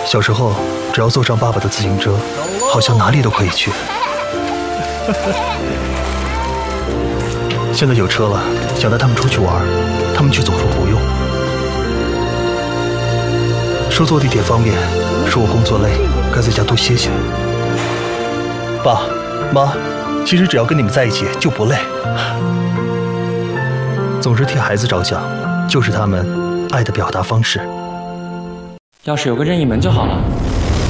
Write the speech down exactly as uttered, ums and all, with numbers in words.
小时候只要坐上爸爸的自行车，好像哪里都可以去。现在有车了，想带他们出去玩，他们却总说不用。说坐地铁方便，说我工作累，该在家多歇歇。爸妈，其实只要跟你们在一起就不累。总是替孩子着想，就是他们爱的表达方式。 要是有个任意门就好了。